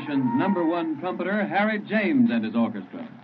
nation's #1 trumpeter, Harry James, and his orchestra.